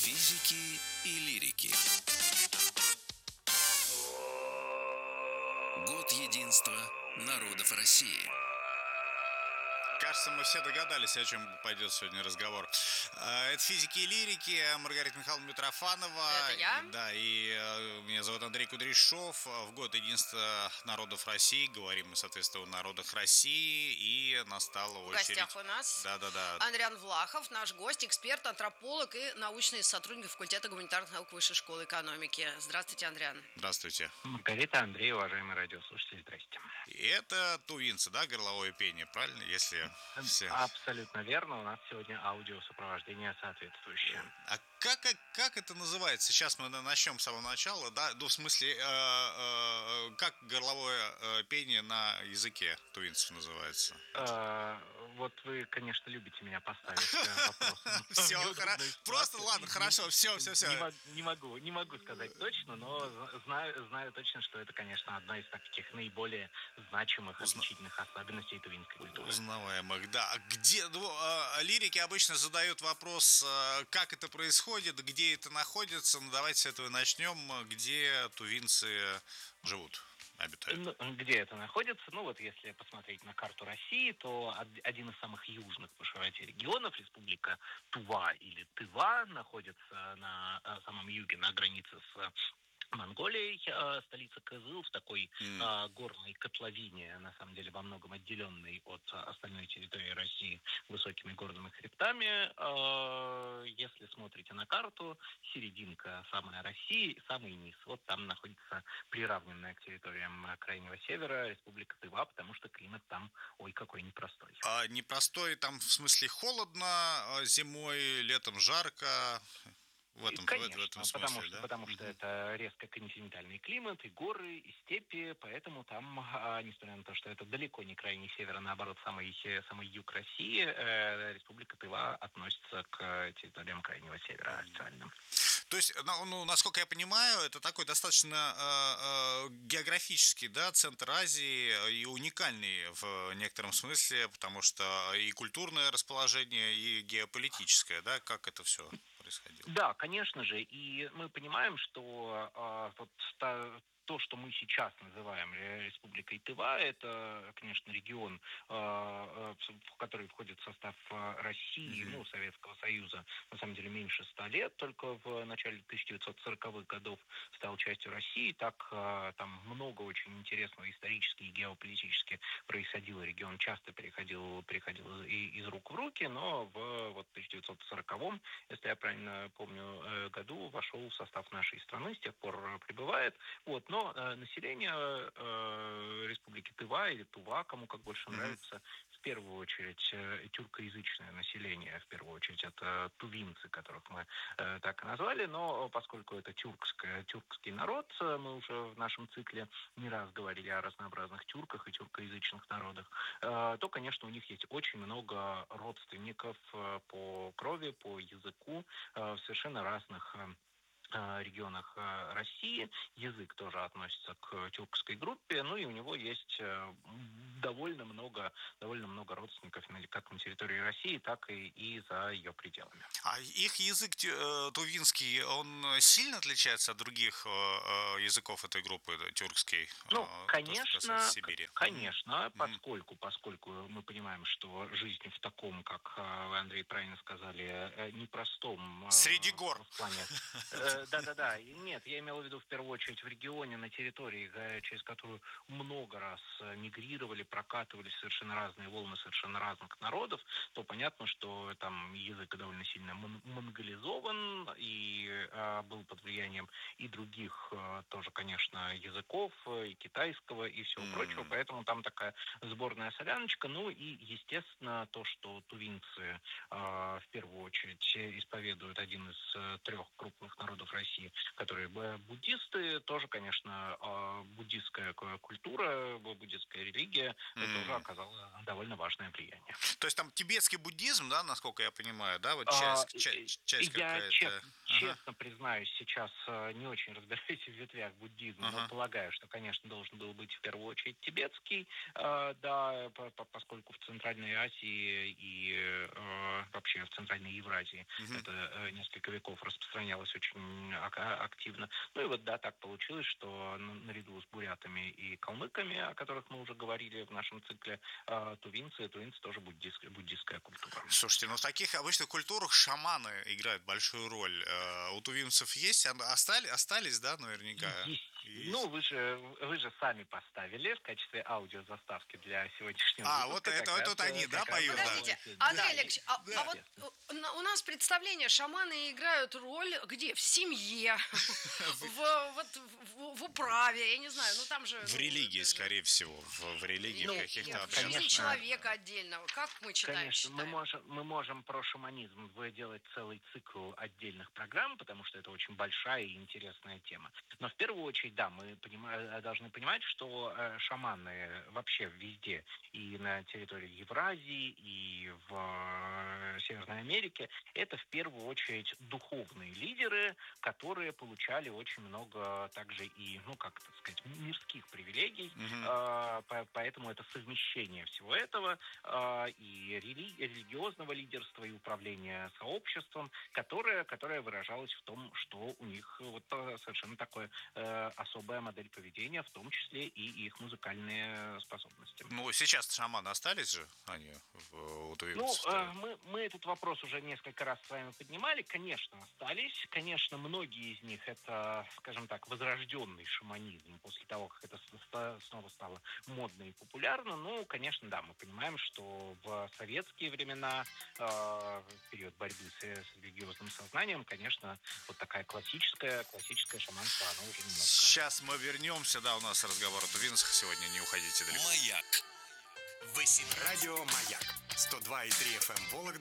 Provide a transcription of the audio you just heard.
Физики и лирики. Год единства народов России. Кажется, мы все догадались, о чем пойдет сегодня разговор. Это «Физики и лирики», Маргарита Михайловна Митрофанова. Это я. Меня зовут Андрей Кудряшов. В год единства народов России говорим мы, соответственно, о народах России. И настала В очередь... гостях у нас Да-да-да. Андриан Влахов, наш гость, эксперт, антрополог и научный сотрудник факультета гуманитарных наук Высшей школы экономики. Здравствуйте, Андриан. Здравствуйте. Маргарита, Андрей, уважаемые радиослушатели, здрасте. И это тувинцы, да, горловое пение, правильно? Если все... Абсолютно верно, у нас сегодня аудиосопровождение соответствующее. А как это называется? Сейчас мы начнем с самого начала, да? Ну, в смысле, как горловое пение на языке тувинцев называется? Вот вы, конечно, любите меня поставить вопросом. Все, просто ладно, хорошо, все. Не могу сказать точно, но знаю точно, что это, конечно, одна из таких наиболее значимых отличительных особенностей тувинской культуры. Узнаваемых, да. А где, лирики обычно задают вопрос, как это происходит, где это находится. Ну, давайте с этого начнем. Где тувинцы живут, обитают? Где это находится? Ну, вот если посмотреть на карту России, то один из самых южных по широте регионов, республика Тува или Тыва, находится на самом юге, на границе с Монголией, столица Кызыл, в такой горной котловине, на самом деле во многом отделенной от остальной территории России высокими горными хребтами. Если смотрите на карту, серединка самая России, самый низ. Вот там находится приравненная к территориям Крайнего Севера республика Тыва, потому что климат там, ой, какой непростой. Непростой там в смысле холодно зимой, летом жарко? Конечно, в этом смысле, да? потому что это резко континентальный климат, и горы, и степи, поэтому там, несмотря на то, что это далеко не крайний север, а наоборот самый юг России, республика Тыва относится к территориям крайнего севера официально. То есть, ну, насколько я понимаю, это такой достаточно географический, да, центр Азии и уникальный в некотором смысле, потому что и культурное расположение, и геополитическое, да, как это все происходило? Да, конечно же, и мы понимаем, что то, что мы сейчас называем Республикой Тыва, это, конечно, регион, в который входит в состав России, Советского Союза, на самом деле меньше 100 лет, только в начале 1940-х годов стал частью России. Так там много очень интересного исторически и геополитически происходило. Регион часто переходил из рук в руки, но в 1940-м, если я правильно помню, году вошел в состав нашей страны, с тех пор пребывает. Но население республики Тыва или Тува, кому как больше нравится, в первую очередь тюркоязычное население, в первую очередь это тувинцы, которых мы так и назвали, но поскольку это тюркский народ, мы уже в нашем цикле не раз говорили о разнообразных тюрках и тюркоязычных народах, то, конечно, у них есть очень много родственников по крови, по языку в совершенно разных регионах России. Язык тоже относится к тюркской группе, и у него есть довольно много родственников как на территории России, так и за ее пределами. А их язык тувинский, он сильно отличается от других языков этой группы тюркской? Конечно, поскольку мы понимаем, что жизнь в таком, как вы, Андрей, правильно сказали, непростом среди гор плане. Да. Нет, я имел в виду в первую очередь в регионе, на территории, через которую много раз мигрировали, прокатывались совершенно разные волны совершенно разных народов, то понятно, что там язык довольно сильно монголизован и был под влиянием и других тоже, конечно, языков, и китайского, и всего прочего, поэтому там такая сборная соляночка. И, естественно, то, что тувинцы в первую очередь исповедуют один из трех крупных народов России, которые буддисты, тоже, конечно, буддистская культура, буддистская религия тоже оказала довольно важное влияние. То есть там тибетский буддизм, да, насколько я понимаю, да, вот часть Я какая-то. честно признаюсь, сейчас не очень разбираюсь в ветвях буддизма, но полагаю, что, конечно, должен был быть в первую очередь тибетский, да, поскольку в Центральной Азии и вообще в Центральной Евразии это несколько веков распространялось очень активно. Ну и вот, да, так получилось, что наряду с бурятами и калмыками, о которых мы уже говорили в нашем цикле, тувинцы тоже буддистская культура. Слушайте, ну в таких обычных культурах шаманы играют большую роль. У тувинцев есть? Остались, да, наверняка? Ну, вы же сами поставили в качестве аудиозаставки для сегодняшнего выпуска. Вот это они, да, поют? Подождите, Андрей Олегович, а вот у нас представление, шаманы играют роль где? В семье, в управе, я не знаю, ну там же... В религии, скорее всего, в религии каких-то... В жизни человека отдельного, как мы читаем? Конечно, мы можем про шаманизм делать целый цикл отдельных программ, потому что это очень большая и интересная тема. Но в первую очередь, да, мы должны понимать, что шаманы вообще везде, и на территории Евразии, и в Северной Америке, это в первую очередь духовные лидеры, которые получали очень много также и, ну, как так сказать, мирских привилегий, поэтому это совмещение всего этого, и религиозного лидерства, и управления сообществом, которое выражалось в том, что у них вот совершенно такое особая модель поведения, в том числе и их музыкальные способности. Ну, сейчас шаманы остались же, они у тувинцев? Ну, мы этот вопрос уже несколько раз с вами поднимали. Конечно, остались. Конечно, многие из них это, скажем так, возрожденный шаманизм после того, как это снова стало модно и популярно. Ну, конечно, да, мы понимаем, что в советские времена, в период борьбы с религиозным сознанием, конечно, вот такая классическая шаманство, она уже немножко... Сейчас мы вернемся, да, у нас разговор о тувинцах сегодня, не уходите далеко. Маяк. Радио «Маяк» 102,3 FM Вологда